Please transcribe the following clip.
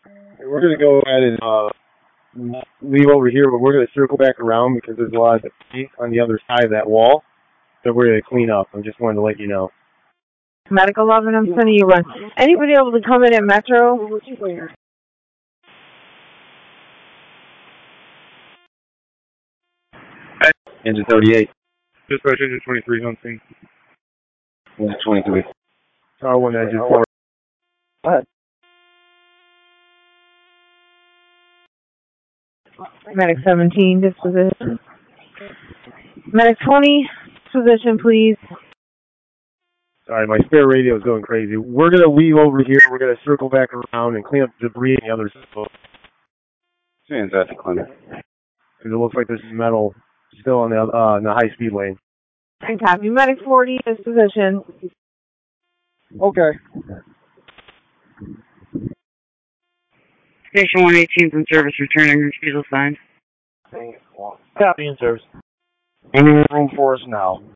We're going to go ahead and leave over here, but we're going to circle back around because there's a lot of debris on the other side of that wall that we're going to clean up. I just wanted to let you know. Medical 11, I'm sending you one. Anybody able to come in at Metro? Engine 38. Dispatch engine 23 on scene. Engine 23. Tower 1 engine 4. Go ahead. Medic 17, disposition. Medic 20, disposition, please. Sorry, my spare radio is going crazy. We're going to leave over here. We're going to circle back around and clean up debris on the other side. Hands at the clinic. Because it looks like there's metal still on the high-speed lane. And copy. Medic 40, disposition. Okay. Station 118 from service returning, refusal signed. Copy in service. Any room for us now?